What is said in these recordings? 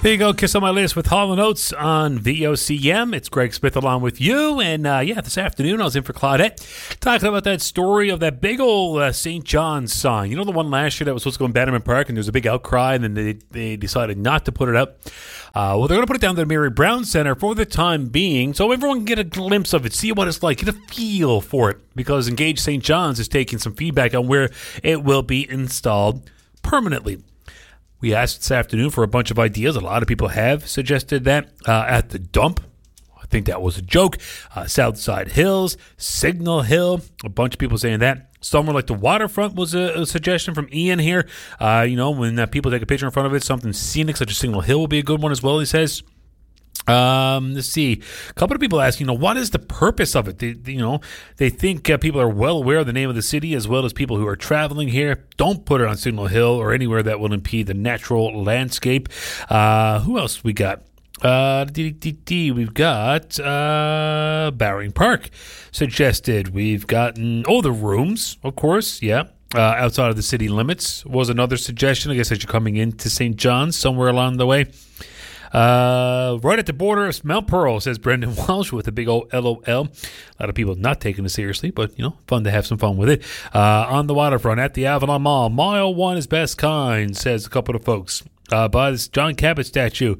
There you go, Kiss on My List with Hall & Oates on VOCM. It's Greg Smith along with you. And this afternoon I was in for Claudette talking about that story of that big old St. John's sign. You know the one last year that was supposed to go in Bannerman Park and there was a big outcry and then they decided not to put it up. They're going to put it down to the Mary Brown Center for the time being so everyone can get a glimpse of it, see what it's like, get a feel for it. Because Engage St. John's is taking some feedback on where it will be installed permanently. We asked this afternoon for a bunch of ideas. A lot of people have suggested that at the dump. I think that was a joke. Southside Hills, Signal Hill, a bunch of people saying that. Somewhere like the waterfront was a suggestion from Ian here. When people take a picture in front of it, something scenic such as Signal Hill will be a good one as well, he says. Let's see. A couple of people asking, what is the purpose of it? They think people are well aware of the name of the city as well as people who are traveling here. Don't put it on Signal Hill or anywhere that will impede the natural landscape. Who else we got? We've got Bowring Park suggested. We've gotten the rooms, of course, yeah. Outside of the city limits was another suggestion. I guess as you're coming into St. John's somewhere along the way. Right at the border of Mount Pearl, says Brendan Walsh with a big old LOL. A lot of people not taking it seriously, but, fun to have some fun with it. On the waterfront at the Avalon Mall, Mile 1 is best kind, says a couple of folks. By this John Cabot statue.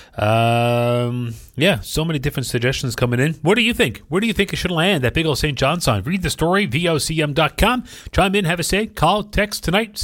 So many different suggestions coming in. What do you think? Where do you think it should land, that big old St. John sign? Read the story, VOCM.com. Chime in, have a say. Call, text tonight,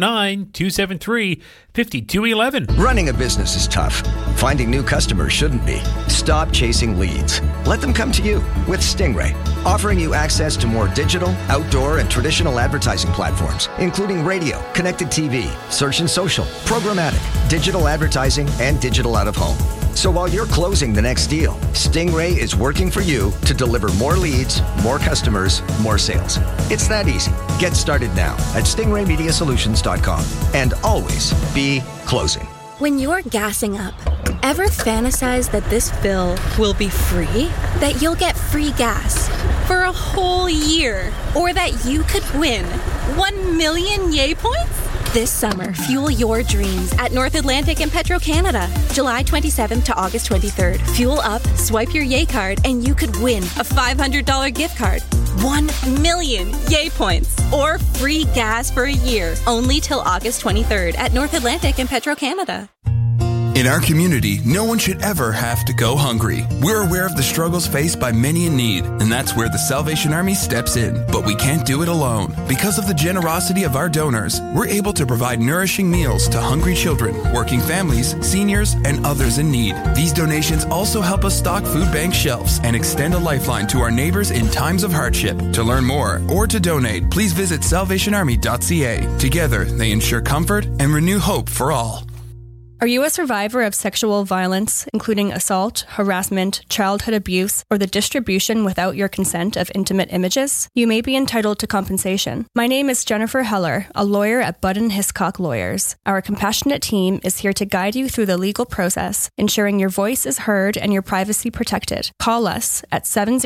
709-273-5211. Running a business is tough. Finding new customers shouldn't be. Stop chasing leads. Let them come to you with Stingray, offering you access to more digital, outdoor, and traditional advertising platforms, including radio, connected TV, search and social, programmatic, digital advertising, and digital out-of-home. So while you're closing the next deal, Stingray is working for you to deliver more leads, more customers, more sales. It's that easy. Get started now at stingraymediasolutions.com and always be closing. When you're gassing up, ever fantasize that this fill will be free? That you'll get free gas for a whole year? Or that you could win 1 million Yay points? This summer, fuel your dreams at North Atlantic and Petro-Canada. July 27th to August 23rd. Fuel up, swipe your Yay card, and you could win a $500 gift card. 1 million Yay points. Or free gas for a year. Only till August 23rd at North Atlantic and Petro-Canada. In our community, no one should ever have to go hungry. We're aware of the struggles faced by many in need, and that's where the Salvation Army steps in. But we can't do it alone. Because of the generosity of our donors, we're able to provide nourishing meals to hungry children, working families, seniors, and others in need. These donations also help us stock food bank shelves and extend a lifeline to our neighbors in times of hardship. To learn more or to donate, please visit salvationarmy.ca. Together, they ensure comfort and renew hope for all. Are you a survivor of sexual violence, including assault, harassment, childhood abuse, or the distribution without your consent of intimate images? You may be entitled to compensation. My name is Jennifer Heller, a lawyer at Budden Hiscock Lawyers. Our compassionate team is here to guide you through the legal process, ensuring your voice is heard and your privacy protected. Call us at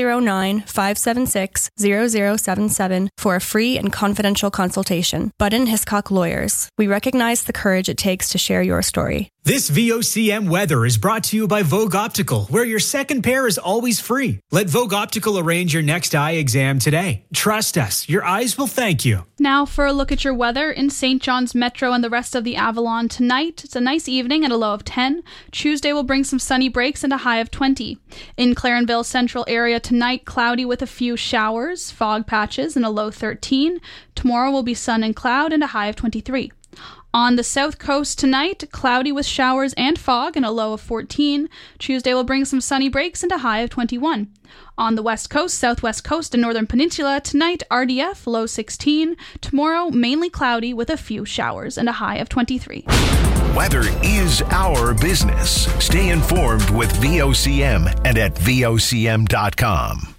709-576-0077 for a free and confidential consultation. Budden Hiscock Lawyers. We recognize the courage it takes to share your story. This VOCM weather is brought to you by Vogue Optical, where your second pair is always free. Let Vogue Optical arrange your next eye exam today. Trust us, your eyes will thank you. Now for a look at your weather in St. John's Metro and the rest of the Avalon tonight. It's a nice evening at a low of 10. Tuesday will bring some sunny breaks and a high of 20. In Clarenville Central area tonight, cloudy with a few showers, fog patches and a low 13. Tomorrow will be sun and cloud and a high of 23. On the south coast tonight, cloudy with showers and fog and a low of 14. Tuesday will bring some sunny breaks and a high of 21. On the west coast, southwest coast, and northern peninsula, tonight, RDF, low 16. Tomorrow, mainly cloudy with a few showers and a high of 23. Weather is our business. Stay informed with VOCM and at VOCM.com.